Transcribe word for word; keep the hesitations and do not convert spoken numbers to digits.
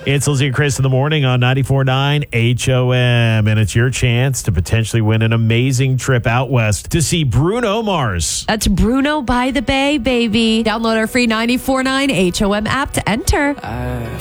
It's Lizzie and Chris in the morning on ninety-four point nine H O M, and it's your chance to potentially win an amazing trip out west to see Bruno Mars. That's Bruno by the Bay, baby. Download our free ninety-four point nine H O M app to enter. I